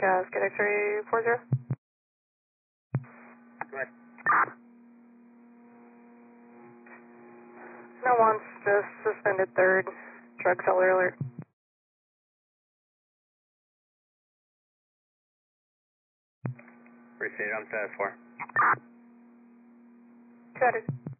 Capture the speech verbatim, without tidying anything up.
Gas, get X-ray four zero. Go ahead. No wants, just suspended third. Drug seller alert. Appreciate it. I'm set at four. Got it.